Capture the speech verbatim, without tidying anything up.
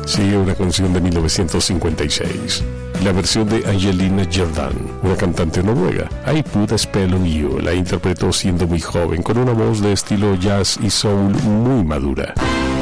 Sigue una canción de mil novecientos cincuenta y seis. La versión de Angelina Jordan, una cantante noruega. I Put a Spell on You, la interpretó siendo muy joven, con una voz de estilo jazz y soul muy madura.